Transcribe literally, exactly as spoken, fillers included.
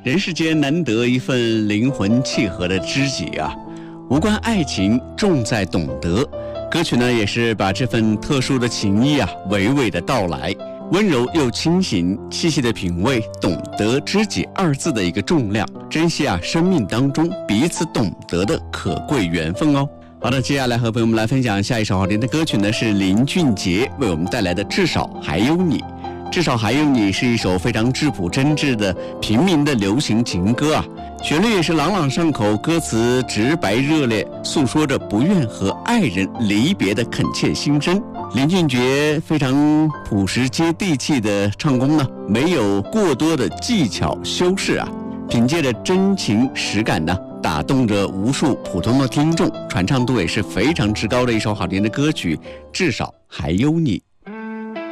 人世间难得一份灵魂契合的知己啊，无关爱情，重在懂得。歌曲呢，也是把这份特殊的情谊啊，娓娓的道来，温柔又清醒，细细的品味懂得知己二字的一个重量，珍惜啊生命当中彼此懂得的可贵缘分哦。好的，接下来和朋友们来分享下一首好听的歌曲呢，是林俊杰为我们带来的《至少还有你》。至少还有你是一首非常质朴真挚的平民的流行情歌啊，旋律也是朗朗上口，歌词直白热烈，诉说着不愿和爱人离别的恳切心声。林俊杰非常朴实接地气的唱功呢，没有过多的技巧修饰啊，凭借着真情实感呢，打动着无数普通的听众，传唱度也是非常之高的一首好听的歌曲，至少还有你。